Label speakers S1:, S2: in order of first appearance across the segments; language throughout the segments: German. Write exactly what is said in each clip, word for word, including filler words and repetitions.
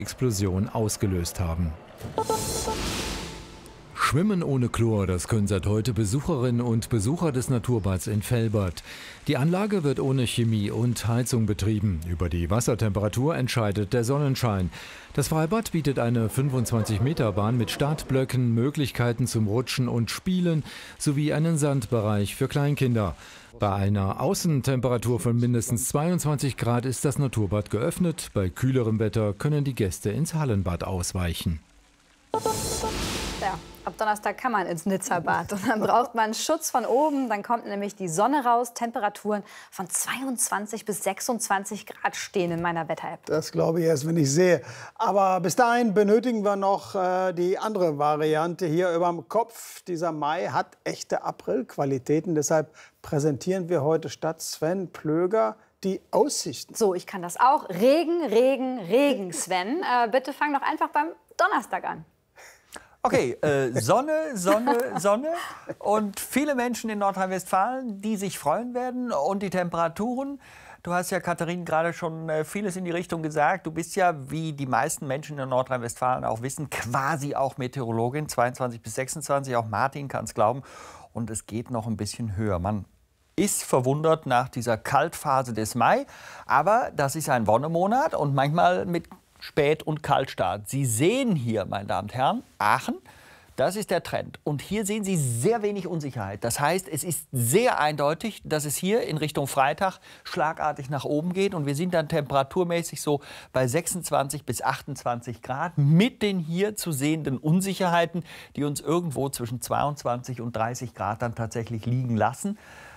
S1: Explosion ausgelöst haben. Schwimmen ohne Chlor, das können seit heute Besucherinnen und Besucher des Naturbads in Velbert. Die Anlage wird ohne Chemie und Heizung betrieben. Über die Wassertemperatur entscheidet der Sonnenschein. Das Freibad bietet eine fünfundzwanzig Meter Bahn mit Startblöcken, Möglichkeiten zum Rutschen und Spielen sowie einen Sandbereich für Kleinkinder. Bei einer Außentemperatur von mindestens zweiundzwanzig Grad ist das Naturbad geöffnet. Bei kühlerem Wetter können die Gäste ins Hallenbad ausweichen.
S2: Ja, ab Donnerstag kann man ins Nizza-Bad. Und dann braucht man Schutz von oben. Dann kommt nämlich die Sonne raus. Temperaturen von zweiundzwanzig bis sechsundzwanzig Grad stehen in meiner Wetter-App.
S3: Das glaube ich erst, wenn ich sehe. Aber bis dahin benötigen wir noch äh, die andere Variante hier überm Kopf. Dieser Mai hat echte Aprilqualitäten. Deshalb präsentieren wir heute statt Sven Plöger die Aussichten.
S2: So, ich kann das auch. Regen, Regen, Regen, Sven. Äh, bitte fang doch einfach beim Donnerstag an.
S4: Okay, äh, Sonne, Sonne, Sonne und viele Menschen in Nordrhein-Westfalen, die sich freuen werden und die Temperaturen. Du hast ja, Katharin, gerade schon äh, vieles in die Richtung gesagt. Du bist ja, wie die meisten Menschen in Nordrhein-Westfalen auch wissen, quasi auch Meteorologin, zweiundzwanzig bis sechsundzwanzig, auch Martin kann es glauben. Und es geht noch ein bisschen höher. Man ist verwundert nach dieser Kaltphase des Mai, aber das ist ein Wonnemonat und manchmal mit Spät- und Kaltstart. Sie sehen hier, meine Damen und Herren, Aachen, das ist der Trend. Und hier sehen Sie sehr wenig Unsicherheit. Das heißt, es ist sehr eindeutig, dass es hier in Richtung Freitag schlagartig nach oben geht. Und wir sind dann temperaturmäßig so bei sechsundzwanzig bis achtundzwanzig Grad mit den hier zu sehenden Unsicherheiten, die uns irgendwo zwischen zweiundzwanzig und dreißig Grad dann tatsächlich liegen lassen.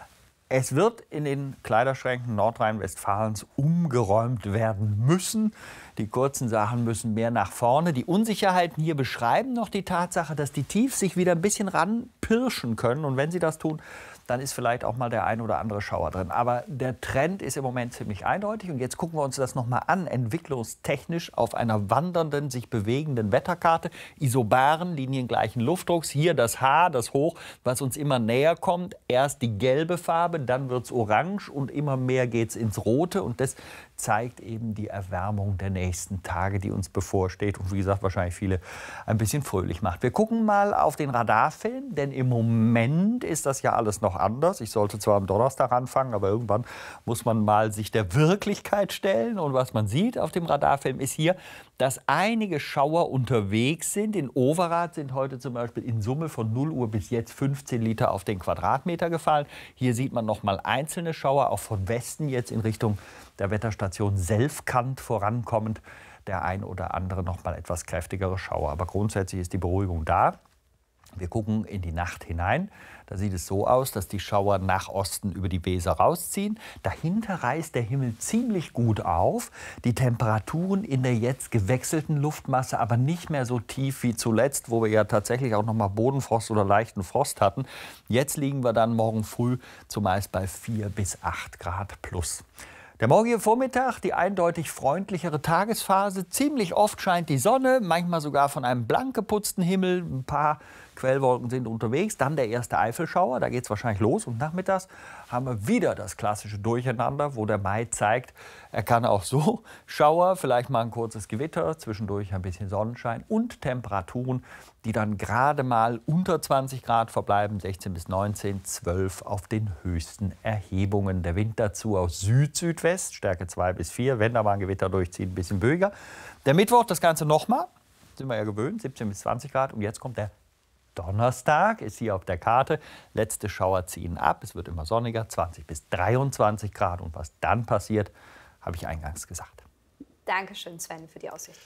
S4: Es wird in den Kleiderschränken Nordrhein-Westfalens umgeräumt werden müssen. Die kurzen Sachen müssen mehr nach vorne. Die Unsicherheiten hier beschreiben noch die Tatsache, dass die Tiefs sich wieder ein bisschen ranpirschen können. Und wenn sie das tun, dann ist vielleicht auch mal der ein oder andere Schauer drin. Aber der Trend ist im Moment ziemlich eindeutig. Und jetzt gucken wir uns das noch mal an, entwicklungstechnisch auf einer wandernden, sich bewegenden Wetterkarte. Isobaren, liniengleichen Luftdrucks. Hier das H, das Hoch, was uns immer näher kommt. Erst die gelbe Farbe, dann wird es orange und immer mehr geht es ins Rote. Und das zeigt eben die Erwärmung der nächsten Tage, die uns bevorsteht. Und wie gesagt, wahrscheinlich viele ein bisschen fröhlich macht. Wir gucken mal auf den Radarfilm, denn im Moment ist das ja alles noch anders. Ich sollte zwar am Donnerstag anfangen, aber irgendwann muss man mal sich der Wirklichkeit stellen. Und was man sieht auf dem Radarfilm ist hier, dass einige Schauer unterwegs sind. In Overath sind heute zum Beispiel in Summe von null Uhr bis jetzt fünfzehn Liter auf den Quadratmeter gefallen. Hier sieht man noch mal einzelne Schauer, auch von Westen jetzt in Richtung der Wetterstation Selfkant vorankommend. Der ein oder andere noch mal etwas kräftigere Schauer. Aber grundsätzlich ist die Beruhigung da. Wir gucken in die Nacht hinein. Da sieht es so aus, dass die Schauer nach Osten über die Weser rausziehen. Dahinter reißt der Himmel ziemlich gut auf. Die Temperaturen in der jetzt gewechselten Luftmasse aber nicht mehr so tief wie zuletzt, wo wir ja tatsächlich auch noch mal Bodenfrost oder leichten Frost hatten. Jetzt liegen wir dann morgen früh zumeist bei vier bis acht Grad plus. Der morgige Vormittag, die eindeutig freundlichere Tagesphase. Ziemlich oft scheint die Sonne, manchmal sogar von einem blank geputzten Himmel. Ein paar Quellwolken sind unterwegs. Dann der erste Eifelschauer, da geht es wahrscheinlich los. Und nachmittags haben wir wieder das klassische Durcheinander, wo der Mai zeigt, er kann auch so Schauer, vielleicht mal ein kurzes Gewitter, zwischendurch ein bisschen Sonnenschein und Temperaturen, die dann gerade mal unter zwanzig Grad verbleiben, sechzehn bis neunzehn, zwölf auf den höchsten Erhebungen. Der Wind dazu aus Süd-Südwest, Stärke zwei bis vier, wenn da mal ein Gewitter durchzieht, ein bisschen böiger. Der Mittwoch das Ganze nochmal, sind wir ja gewöhnt, siebzehn bis zwanzig Grad. Und jetzt kommt der Donnerstag, ist hier auf der Karte. Letzte Schauer ziehen ab, es wird immer sonniger, zwanzig bis dreiundzwanzig Grad. Und was dann passiert, habe ich eingangs gesagt.
S2: Dankeschön, Sven, für die Aussicht.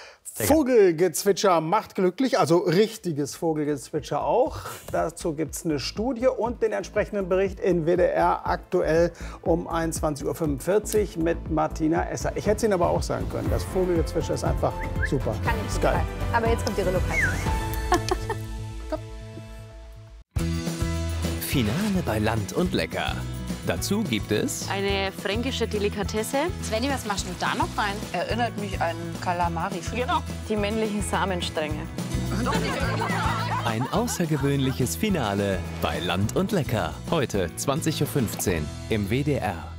S3: Vogelgezwitscher macht glücklich, also richtiges Vogelgezwitscher auch. Dazu gibt es eine Studie und den entsprechenden Bericht in W D R aktuell um einundzwanzig Uhr fünfundvierzig mit Martina Esser. Ich hätte es Ihnen aber auch sagen können, das Vogelgezwitscher ist einfach super.
S2: Kann ich
S3: ist geil.
S2: Aber jetzt kommt die Relocation.
S5: Finale bei Land und Lecker. Dazu gibt es
S6: eine fränkische Delikatesse.
S7: Svenny, was machst du da noch rein?
S6: Erinnert mich an Kalamari. Genau. Die männlichen Samenstränge.
S5: ein außergewöhnliches Finale bei Land und Lecker. Heute zwanzig Uhr fünfzehn im W D R.